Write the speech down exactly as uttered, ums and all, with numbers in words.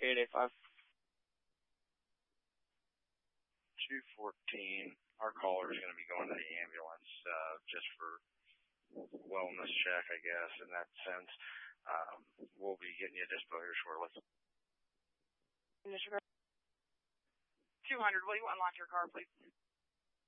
eight eight five. two fourteen. Our caller is going to be going to the ambulance uh, just for wellness check, I guess, in that sense. Um, we'll be getting you a dispo here shortly. two hundred, will you unlock your car, please?